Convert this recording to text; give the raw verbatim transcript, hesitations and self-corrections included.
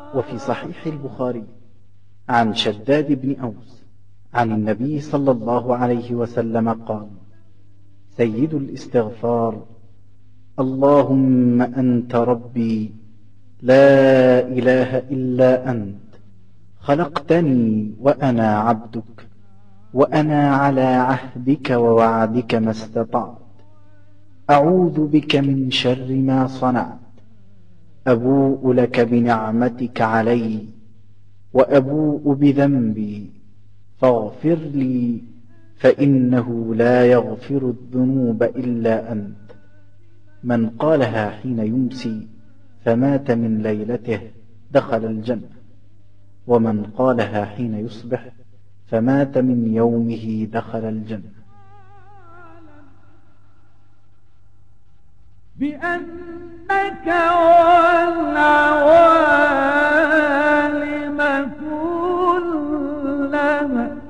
وفي صحيح البخاري عن شداد بن أوس عن النبي صلى الله عليه وسلم قال: سيد الاستغفار: اللهم أنت ربي لا إله إلا أنت، خلقتني وأنا عبدك، وأنا على عهدك ووعدك ما استطعت، أعوذ بك من شر ما صنعت، أبوء لك بنعمتك علي وأبوء بذنبي فاغفر لي، فإنه لا يغفر الذنوب إلا أنت. من قالها حين يمسي فمات من ليلته دخل الجنة، ومن قالها حين يصبح فمات من يومه دخل الجنة. بأنك والعوالم كلها